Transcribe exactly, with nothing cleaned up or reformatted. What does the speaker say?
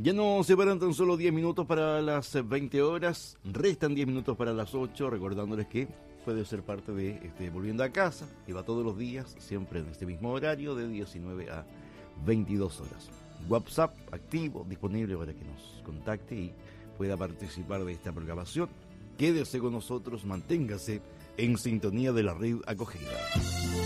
Ya nos separan tan solo diez minutos para las veinte horas, restan diez minutos para las ocho, recordándoles que puede ser parte de este Volviendo a Casa, que va todos los días, siempre en este mismo horario, de diecinueve a veintidós horas. WhatsApp activo, disponible para que nos contacte y pueda participar de esta programación. Quédese con nosotros, manténgase en sintonía de la red acogida.